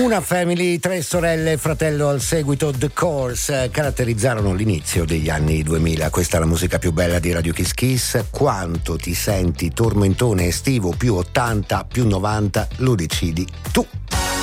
Una family, tre sorelle e fratello al seguito, The Course, caratterizzarono l'inizio degli anni 2000. Questa è la musica più bella di Radio Kiss Kiss. Quanto ti senti tormentone estivo più 80 più 90 lo decidi tu.